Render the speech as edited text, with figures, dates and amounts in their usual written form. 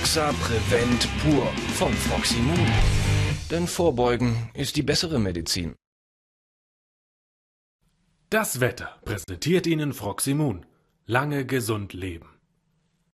Proxa Prevent Pur von Froximun. Denn Vorbeugen ist die bessere Medizin. Das Wetter präsentiert Ihnen Froximun. Lange gesund leben.